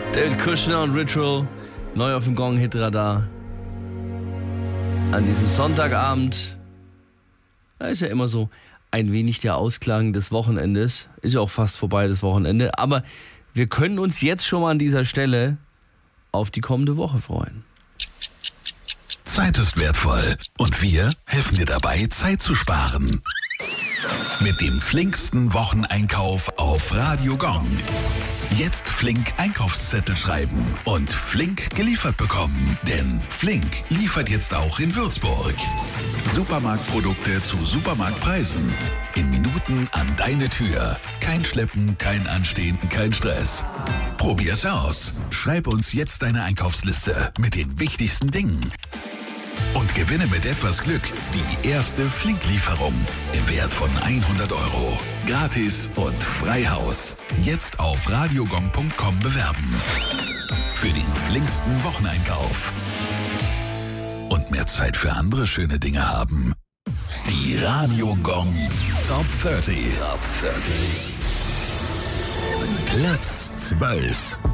David Kushner und Ritual, neu auf dem Gong-Hitradar. An diesem Sonntagabend, da ist ja immer so ein wenig der Ausklang des Wochenendes. Ist ja auch fast vorbei, das Wochenende. Aber wir können uns jetzt schon mal an dieser Stelle auf die kommende Woche freuen. Zeit ist wertvoll und wir helfen dir dabei, Zeit zu sparen. Mit dem flinksten Wocheneinkauf auf Radio Gong. Jetzt Flink Einkaufszettel schreiben und Flink geliefert bekommen. Denn Flink liefert jetzt auch in Würzburg. Supermarktprodukte zu Supermarktpreisen. In Minuten an deine Tür. Kein Schleppen, kein Anstehen, kein Stress. Probier's aus. Schreib uns jetzt deine Einkaufsliste mit den wichtigsten Dingen. Und gewinne mit etwas Glück die erste Flink-Lieferung im Wert von 100 €. Gratis und Freihaus. Jetzt auf radiogong.com bewerben. Für den flinksten Wocheneinkauf. Und mehr Zeit für andere schöne Dinge haben. Die Radio Gong Top 30. Platz 12.